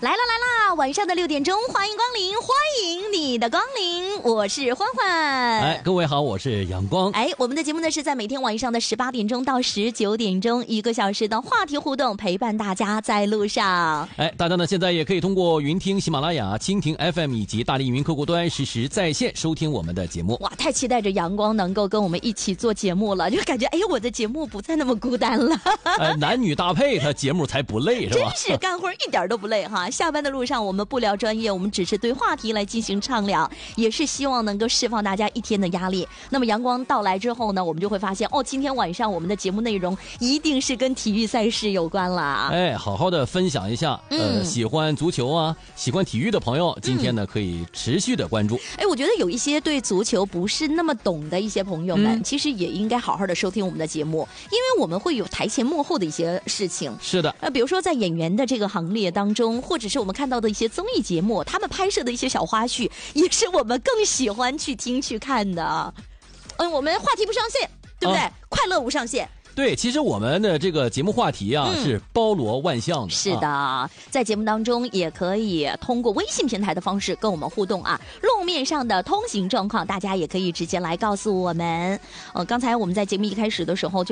来啦！晚上的6点钟，欢迎光临，欢迎你的光临，我是欢欢。 各位好，我是阳光。 我们的节目呢是在每天晚上的18点钟到19点钟，1个小时的话题互动，陪伴大家在路上。 大家呢现在也可以通过云听、喜马拉雅、蜻蜓 FM 以及大力云客户端实时在线收听我们的节目。 哇，太期待着阳光能够跟我们一起做节目了，就感觉我的节目不再那么孤单了。 男女搭配，他节目才不累是吧？ 真是干活一点都不累哈！下班的路上我们不聊专业，我们只是对话题来进行畅聊，也是希望能够释放大家一天的压力。那么阳光到来之后呢，我们就会发现今天晚上我们的节目内容一定是跟体育赛事有关了。 好好的分享一下。喜欢足球啊，喜欢体育的朋友，今天呢可以持续的关注。 我觉得有一些对足球不是那么懂的一些朋友们，其实也应该好好的收听我们的节目，因为我们会有台前幕后的一些事情。 是的， 比如说在演员的这个行列当中，或者是我们看到的一些综艺节目，他们拍摄的一些小花絮，也是我们更喜欢去听去看的。我们话题不上线，对不对？快乐无上限。 对，其实我们的这个节目话题啊，是包罗万象的。 是的，在节目当中也可以通过微信平台的方式跟我们互动啊。路面上的通行状况，大家也可以直接来告诉我们。刚才我们在节目一开始的时候就